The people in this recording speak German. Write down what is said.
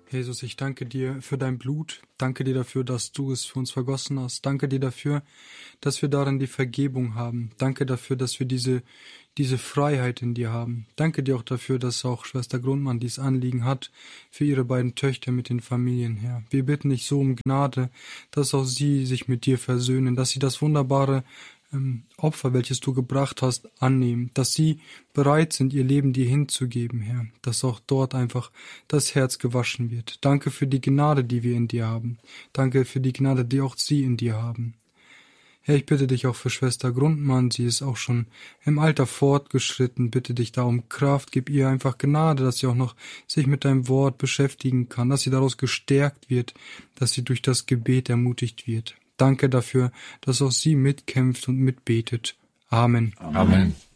Jesus, ich danke dir für dein Blut. Danke dir dafür, dass du es für uns vergossen hast. Danke dir dafür, dass wir darin die Vergebung haben. Danke dafür, dass wir diese Freiheit in dir haben. Danke dir auch dafür, dass auch Schwester Grundmann dies Anliegen hat für ihre beiden Töchter mit den Familien, Herr. Wir bitten dich so um Gnade, dass auch sie sich mit dir versöhnen, dass sie das wunderbare Opfer, welches du gebracht hast, annehmen, dass sie bereit sind, ihr Leben dir hinzugeben, Herr, dass auch dort einfach das Herz gewaschen wird. Danke für die Gnade, die wir in dir haben. Danke für die Gnade, die auch sie in dir haben. Herr, ich bitte dich auch für Schwester Grundmann, sie ist auch schon im Alter fortgeschritten, bitte dich da um Kraft, gib ihr einfach Gnade, dass sie auch noch sich mit deinem Wort beschäftigen kann, dass sie daraus gestärkt wird, dass sie durch das Gebet ermutigt wird. Danke dafür, dass auch sie mitkämpft und mitbetet. Amen. Amen.